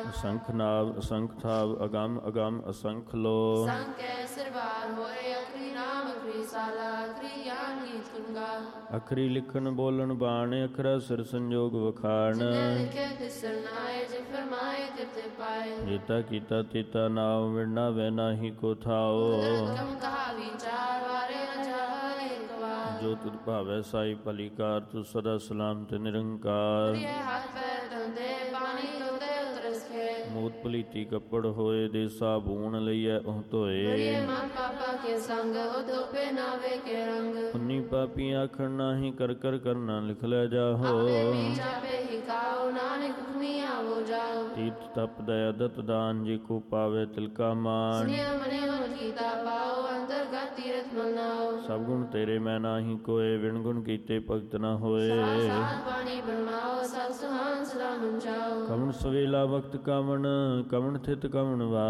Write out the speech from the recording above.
ਅਸੰਖ ਨਾਭ ਅਸੰਖ ਥਾਵ ਅਗੰਮ ਅਗੰਮ ਅਸੰਖ ਲੋ। ਸੰਕੈ ਸਰਬਾਰ ਹੋਏ ਅਖਰੀ ਨਾਮ ਅਖਰੀ ਸਾਲਾ ਅਖਰੀ ਗਿਆਨ ਗੀਤ ਗੁਣਗਾ। ਅਖਰੀ ਲਿਖਣ ਬੋਲਣ ਬਾਣ ਅਖਰਾ ਸਿਰ ਸੰਜੋਗ ਵਖਾਣ। ਜਿਨੇ ਲਿਖੇ ਤਿਸ ਸਰਨਾਏ ਜੇ ਫਰਮਾਏ ਤਿਤੇ ਪਾਏ। ਜੇਤਾ ਕੀਤਾ ਤੇਤਾ ਨਾਮ ਵਿੜਨਾ ਵੈ ਨਾਹੀ ਕੋ ਥਾਓ। ਕਮ ਕਹਾ ਵਿਚਾਰ ਵਾਰੇ ਨ ਚਾਹ ਏਕ ਵਾਰ। ਜੋ ਤੁਧ ਭਾਵੈ ਸਾਈ ਭਲੀ ਕਾਰ ਤੂੰ ਸਦਾ ਸਲਾਮਤ ਨਿਰੰਕਾਰ। ਪ੍ਰਿਯ ਹੱਥ ਪੈਰ ਧੰਦੇ ਪਾਣੀ ਧੋਤੇ ਉਤਰਸ ਖੇ। ਮੂਤ ਪਲੀਤੀ ਕੱਪੜ ਹੋਏ ਦੇ ਸਾਬੂਣ ਲਈਐ ਉਹ ਧੋਏ। ਪ੍ਰਿਯ ਮਨ ਪਾਪਾ ਕੇ ਸੰਗ ਉਹ ਧੋਪੇ ਨਾਵੇ ਕੇ ਰੰਗ। ਪੁੰਨੀ ਪਾਪੀ ਆਖਣ ਨਾਹੀ ਕਰ ਕਰ ਕਰਨਾ ਲਿਖ ਲੈ ਜਾਹੋ। ਆਪੇ ਬੀਜ ਆਪੇ ਹੀ ਖਾਓ ਨਾਨਕ ਹੁਕਮੀ ਆਵੋ ਜਾਓ। ਤੀਰਥ ਤਪ ਦਇਆ ਦਤ ਦਾਨ ਜੇ ਕੋ ਪਾਵੇ ਤਿਲਕਾ ਮਾਨ। ਸੁਨਿਆ ਮਨਿ ਮਨ ਕੀਤਾ ਪਾਓ ਅੰਤਰਗਤ ਤੀਰਥ ਮਨਾਓ। ਸਭ ਗੁਣ ਤੇਰੇ ਮੈਂ ਨਾਹੀ ਕੋਏ ਵਿਣ ਗੁਣ ਕੀਤੇ ਭਗਤ ਨਾ ਹੋਏ। ਸਾਧ ਬਾਣੀ ਬਰਮਾਓ ਸਤ ਸੁਹਾਨ ਸਦਾ ਮਨ ਚਾਓ। ਕਵਣ ਸਵੇਲਾ ਵਕਤ ਕਵਣ ਕਵਣ ਥਿਤ ਕਵਣ ਵਾ।